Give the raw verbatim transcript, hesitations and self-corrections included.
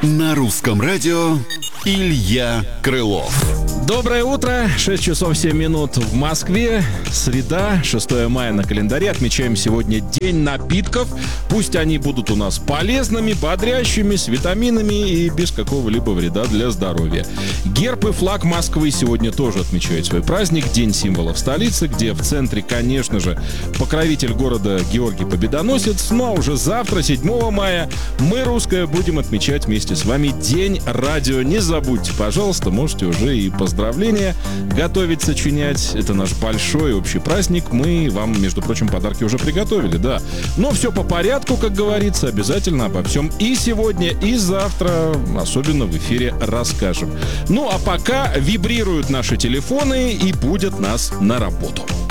На русском радио Илья Крылов. Доброе утро, шесть часов семь минут в Москве, среда, шестое мая на календаре. Отмечаем сегодня День напитков. Пусть они будут у нас полезными, бодрящими, с витаминами и без какого-либо вреда для здоровья. Герб и флаг Москвы сегодня тоже отмечают свой праздник, День символов столицы, где в центре, конечно же, покровитель города Георгий Победоносец. Ну а уже завтра, седьмого мая, мы, русское, будем отмечать вместе с вами День радио. Не забудьте, пожалуйста, можете уже и поздравления готовить, сочинять. Это наш большой общий праздник. Мы вам, между прочим, подарки уже приготовили, да. Но все по порядку, как говорится, обязательно обо всем и сегодня, и завтра, особенно в эфире, расскажем. Ну а пока вибрируют наши телефоны и будут нас на работу.